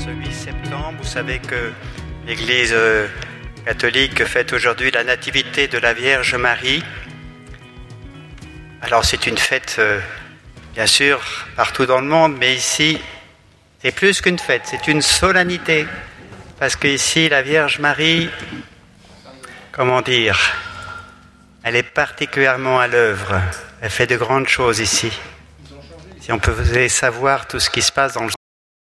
ce 8 septembre, vous savez que l'Église catholique fête aujourd'hui la nativité de la Vierge Marie. Alors c'est une fête, bien sûr, partout dans le monde, mais ici, c'est plus qu'une fête, c'est une solennité. Parce qu'ici, la Vierge Marie, comment dire, elle est particulièrement à l'œuvre. Elle fait de grandes choses ici. Si on pouvait savoir tout ce qui se passe dans le